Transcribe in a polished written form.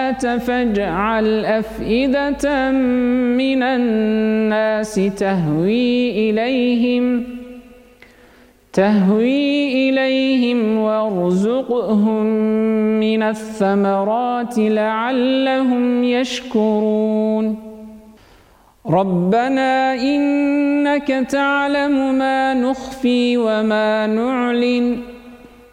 الصلاة فاجعل أفئدة من الناس تهوي إليهم وارزقهم من الثمرات لعلهم يشكرون ربنا إنك تعلم ما نخفي وما نعلن